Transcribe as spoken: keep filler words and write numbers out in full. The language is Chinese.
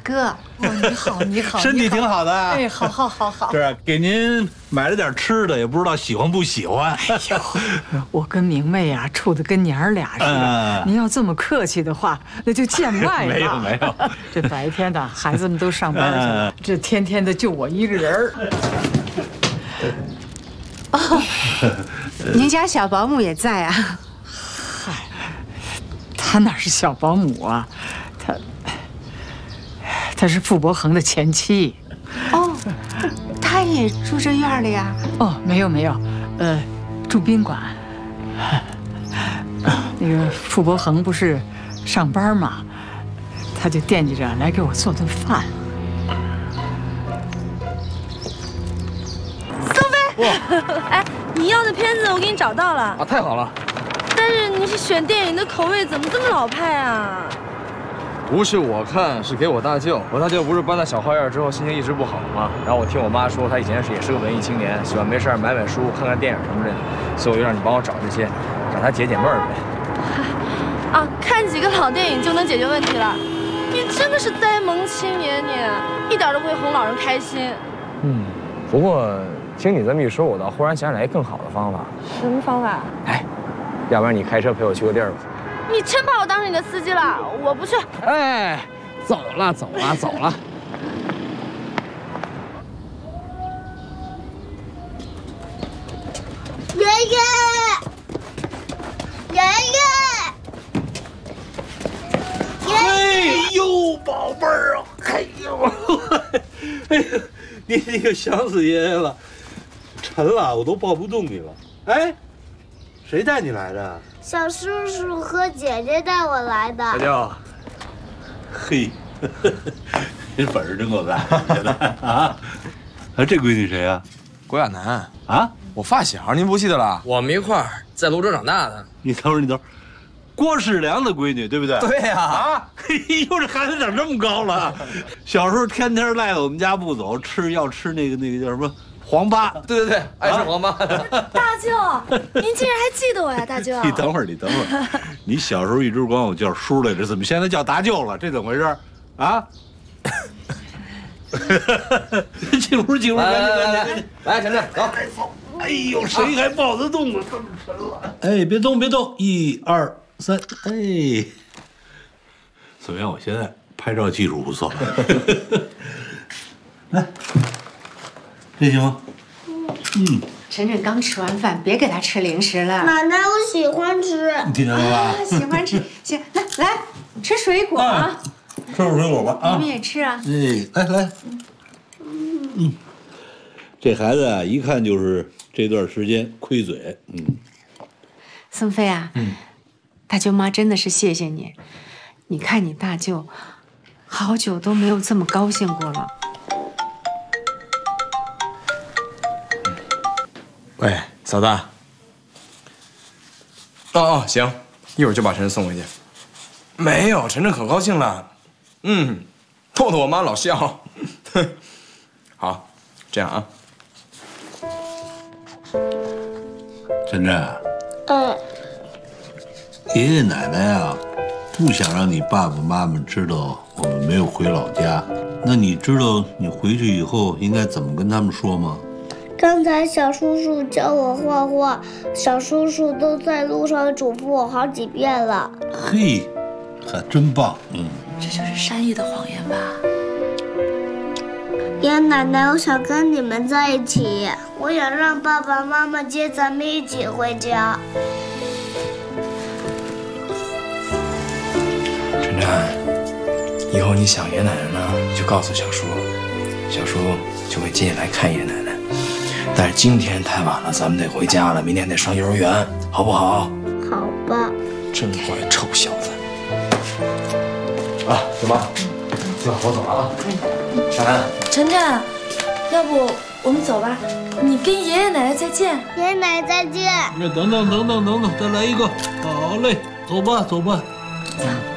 哥。 哦，你好，你好， 身体挺好的。 哎，好好好好。 是给您买了点吃的，也不知道喜欢不喜欢。 哎呦，我跟明媚啊处的跟娘儿俩似的。嗯、您要这么客气的话，那就见外吧。 没有没有， 这白天的孩子们都上班去了，嗯、这天天的就我一个人儿。 哦，您家小保姆也在啊？ 嗨，她哪是小保姆啊，她。她是傅伯恒的前妻。 哦，她也住这院里呀？ 哦，没有没有，呃，住宾馆。那个傅伯恒不是上班嘛，他就惦记着来给我做顿饭。 宋飞，哎，你要的片子我给你找到了啊，太好了。 但是你是选电影的口味怎么这么老派啊？ 不是我看，是给我大舅。我大舅不是搬到小花院之后心情一直不好吗？然后我听我妈说，她以前是也是个文艺青年，喜欢没事买买书、看看电影什么的，所以我就让你帮我找这些，让她解解闷儿呗。啊，看几个老电影就能解决问题了？你真的是呆萌青年，你一点都不会哄老人开心。 嗯，不过听你这么一说，我倒忽然想起来更好的方法。 什么方法？ 哎，要不然你开车陪我去个地儿吧。 你真把我当成你的司机了？我不去。 哎，走了，走了，走了。 爷爷，爷爷， 哎呦，宝贝儿啊！哎呦，哎呦，你你可想死爷爷了，沉了，我都抱不动你了。哎，谁带你来的？ 小叔叔和姐姐带我来的。 大舅， 嘿，你本事真够大的啊！啊，这闺女谁呀？ 郭亚楠啊， 我发小，您不记得了？ 我们一块儿在泸州长大的。 你等会儿，你等会儿，郭世良的闺女对不对？ 对呀。 啊，嘿呦，这孩子长这么高了。小时候天天赖在我们家不走，吃要吃那个那个叫什么？黄粑， 对对对，爱吃黄粑。 大舅，您竟然还记得我呀，大舅！ 你等会儿，你等会儿，你小时候一直管我叫叔来着，怎么现在叫大舅了？这怎么回事？啊？进屋，进屋，赶紧，赶紧，赶紧！ 来，晨晨，走。 哎呦，谁还抱得动啊？这么沉了！哎，别动，别动，一二三，哎，怎么样？我现在拍照技术不错。来。这行吗？ 嗯。晨晨刚吃完饭，别给他吃零食了。 奶奶，我喜欢吃。 你听见了吧？ 喜欢吃，行，来来吃水果啊。 吃会水果吧啊！ 你们也吃啊。 哎，来来。嗯。这孩子啊，一看就是这段时间亏嘴。嗯。 宋飞啊，嗯，大舅妈真的是谢谢你。你看你大舅，好久都没有这么高兴过了。 喂，嫂子。哦哦，行，一会儿就把晨晨送回去。没有，晨晨可高兴了，嗯，逗得我妈老笑。好，这样啊。 晨晨。 嗯。 爷爷奶奶啊，不想让你爸爸妈妈知道我们没有回老家。那你知道你回去以后应该怎么跟他们说吗？ 刚才小叔叔教我画画，小叔叔都在路上嘱咐我好几遍了。 嘿，还真棒，嗯。 这就是善意的谎言吧？ 爷爷奶奶，我想跟你们在一起，我想让爸爸妈妈接咱们一起回家。 晨晨，以后你想爷爷奶奶呢，就告诉小叔，小叔就会接你来看爷爷奶奶。但是今天太晚了，咱们得回家了，明天得上幼儿园，好不好？ 好吧。 真乖，臭小子。啊，舅妈，舅妈，我走了啊。珊珊， 晨晨，要不我们走吧？你跟爷爷奶奶再见。 爷爷奶奶再见。 那等等等等等等，再来一个。好嘞，走吧走吧。 走。